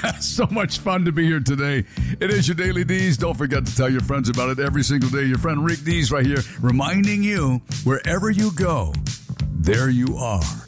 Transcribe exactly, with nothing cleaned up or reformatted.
So much fun to be here today. It is your Daily D's. Don't forget to tell your friends about it every single day. Your friend Rick Dees right here reminding you, wherever you go, there you are.